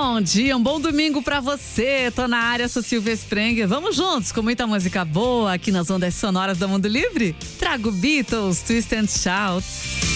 Bom dia, um bom domingo pra você. Tô na área, sou Silvia Sprenger. Vamos juntos com muita música boa aqui nas ondas sonoras do Mundo Livre? Trago Beatles, Twist and Shout.